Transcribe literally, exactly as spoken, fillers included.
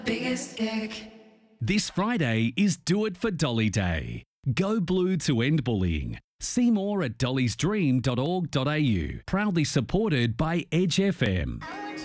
biggest ick. This Friday is Do It for Dolly Day. Go blue to end bullying. See more at dollys dream dot org dot a u. Proudly supported by Edge F M.